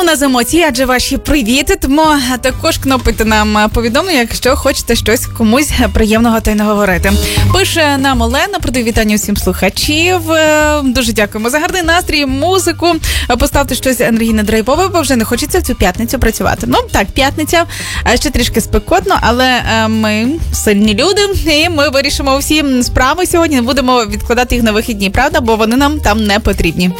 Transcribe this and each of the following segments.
нас емоції, адже ваші привіти, тому також кнопайте нам повідомлення, якщо хочете щось комусь приємного та й наговорити. Пише нам Олена, передаю вітання усім слухачів. Дуже дякуємо за гарний настрій, музику. Поставте щось енергійне драйвове, бо вже не хочеться в цю п'ятницю працювати. Ну, так, п'ятниця, ще трішки спекотно, але ми сильні люди, і ми вирішимо всі справи сьогодні, не будемо відкладати їх на вихідні, правда? Бо вони нам там не потрібні.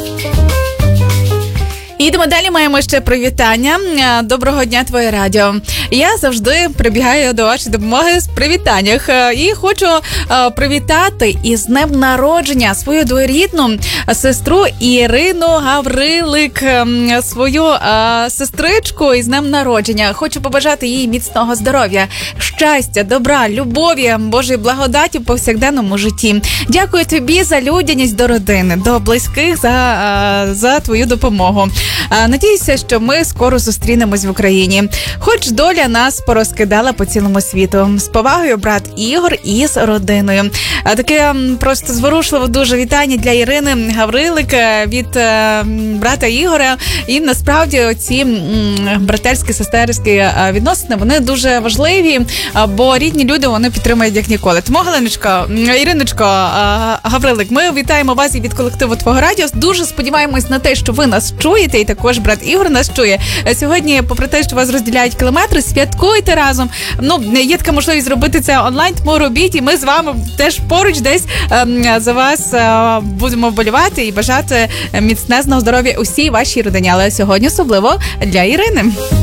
Їдемо далі, маємо ще привітання. Доброго дня, Твоє радіо. Я завжди прибігаю до вашої допомоги з привітаннях. І хочу привітати із днем народження свою двоюрідну сестру Ірину Гаврилик, свою сестричку із днем народження. Хочу побажати їй міцного здоров'я, щастя, добра, любові, Божої благодаті в повсякденному житті. Дякую тобі за людяність до родини, до близьких, за твою допомогу. Надіюся, що ми скоро зустрінемось в Україні. Хоч доля нас порозкидала по цілому світу. З повагою, брат Ігор із родиною. Таке просто зворушливо дуже вітання для Ірини Гаврилик від брата Ігоря. І насправді оці братерські, сестерські відносини, вони дуже важливі, бо рідні люди, вони підтримують як ніколи. Тому, Іриночко Гаврилик, ми вітаємо вас і від колективу Твого радіо. Дуже сподіваємось на те, що ви нас чуєте, і також брат Ігор нас чує. Сьогодні, попри те, що вас розділяють кілометри, святкуйте разом. Ну, є така можливість зробити це онлайн, тому робіть, і ми з вами теж поруч десь за вас будемо вболівати і бажати міцного здоров'я усій вашій родині. Але сьогодні особливо для Ірини.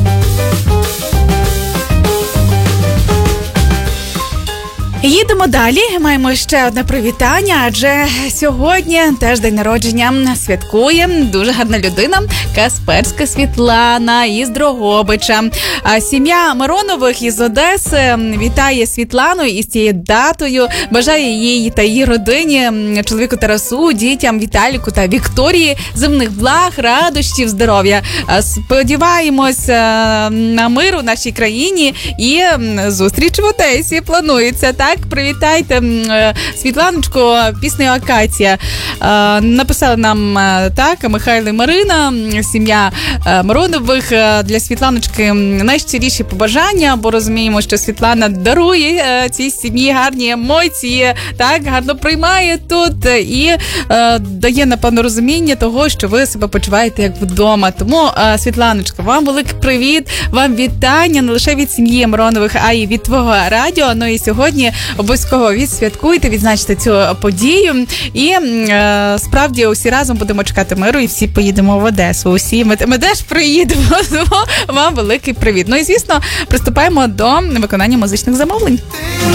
Їдемо далі, маємо ще одне привітання, адже сьогодні теж день народження святкує дуже гарна людина, Касперська Світлана із Дрогобича. Сім'я Миронових із Одеси вітає Світлану із цією датою, бажає їй та її родині, чоловіку Тарасу, дітям Віталіку та Вікторії земних благ, радощів, здоров'я. Сподіваємось на мир у нашій країні і зустріч в Одесі планується, так? Привітайте Світланочку піснею «Акація». Написали нам так Михайло і Марина, сім'я Миронових. Для Світланочки найщиріші побажання, бо розуміємо, що Світлана дарує цій сім'ї гарні емоції, так, гарно приймає тут і дає, напевно, розуміння того, що ви себе почуваєте як вдома. Тому, Світланочка, вам великий привіт, вам вітання не лише від сім'ї Миронових, а й від Твого радіо. Ну і сьогодні обов'язково відсвяткуйте, відзначте цю подію. І справді усі разом будемо чекати миру і всі поїдемо в Одесу. Усі ми теж приїдемо. Вам великий привіт. Ну і, звісно, приступаємо до виконання музичних замовлень.